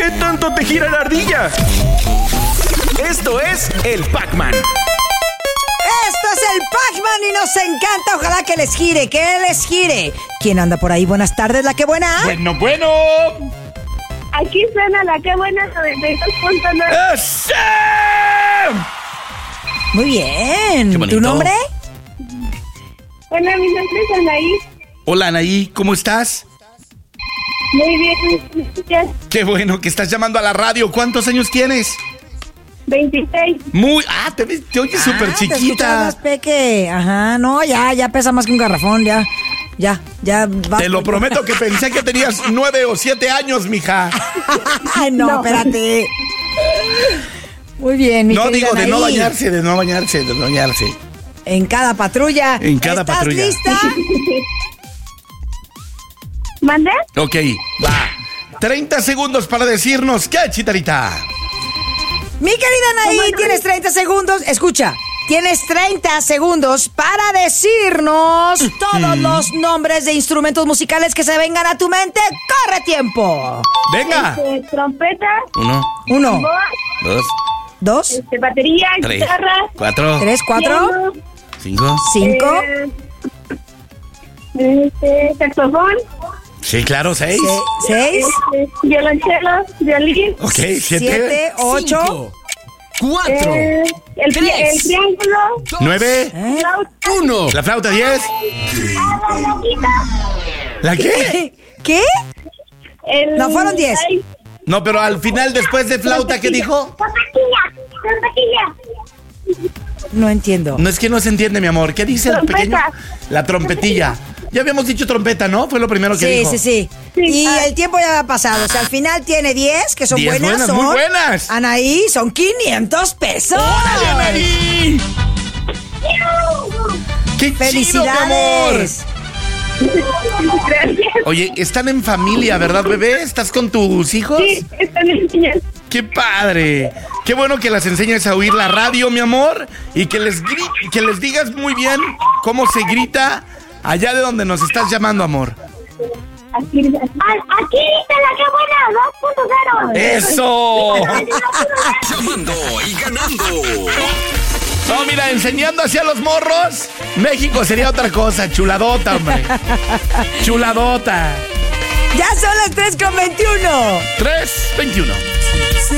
¿Qué tanto te gira la ardilla? Esto es el Pac-Man. Esto es el Pac-Man y nos encanta. Ojalá que les gire, ¿Quién anda por ahí? Buenas tardes, la que buena. Bueno. Aquí suena la que buena 92.9. ¡Sí! Muy bien. Qué bonito. ¿Tu nombre? Hola, mi nombre es Anaí. Hola, Anaí, ¿cómo estás? Muy bien, gracias. Qué bueno que estás llamando a la radio. ¿Cuántos años tienes? 26. Te oyes súper Te escuchas chiquita. más peque. Ajá, no, ya pesa más que un garrafón, ya. vas Te lo por- prometo que pensé que tenías 9 o 7 años, mija. Ay, no, espérate. Muy bien, mi No, querida digo, de no Anaí. bañarse. En cada patrulla. En cada ¿Estás patrulla. lista? ¿Mande? Ok, va. 30 segundos para decirnos qué, Chitarita. Mi querida Anaí, tienes 30 segundos. Escucha, tienes 30 segundos para decirnos todos los nombres de instrumentos musicales que se vengan a tu mente. ¡Corre tiempo! Venga. Trompeta, 1, voz, 2, 2, batería, 3, guitarra, 4, 3, 4, piano, 5. 5, saxofón, Sí, claro, 6. 6, violonchelo, violín, Ok, 7. 7, 8, 4, el Tres. triángulo, 9. flauta, 1. La flauta, 10. la guitarra, ¿La qué? ¿Qué? No, fueron 10. No, pero al final, después de flauta, ¿qué dijo? Trompetilla. No entiendo. No, es que no se entiende, mi amor. ¿Qué dice el Trompeta. pequeño? La trompetilla. Ya habíamos dicho trompeta, ¿no? Fue lo primero que dijo. Sí. Sí, Y el tiempo ya ha pasado. O sea, al final tiene 10, que son 10 buenas. buenas, Son, muy buenas. Anaí, son 500 pesos. ¡Órale, Anaí! ¡Qué chido, mi amor! ¡Felicidades! Gracias. Oye, están en familia, ¿verdad, bebé? ¿Estás con tus hijos? Sí, están enseñando. ¡Qué padre! Qué bueno que las enseñes a oír la radio, mi amor, y que les digas muy bien cómo se grita allá de donde nos estás llamando, amor. Aquí está la que buena 2.0. ¡Eso! Llamando y ganando. No, mira, enseñando hacia los morros, México sería otra cosa, chuladota, hombre. Chuladota. Ya son las 3:21. 3:21.